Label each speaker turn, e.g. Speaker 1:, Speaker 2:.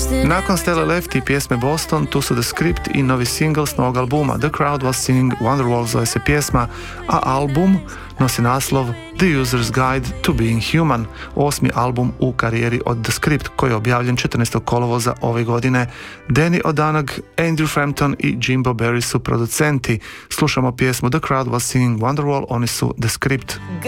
Speaker 1: Nakon Stella Left i pjesme Boston, tu su The Script i novi single s novog albuma The Crowd Was Singing Wonderwall zove se pjesma, a album nosi naslov The User's Guide to Being Human, 8. album u karijeri od The Script koji je objavljen 14. kolovoza ove godine. Danny O'Donoghue, Andrew Frampton i Jimbo Barry su producenti. Slušamo pjesmu The Crowd Was Singing Wonderwall, oni su The Script.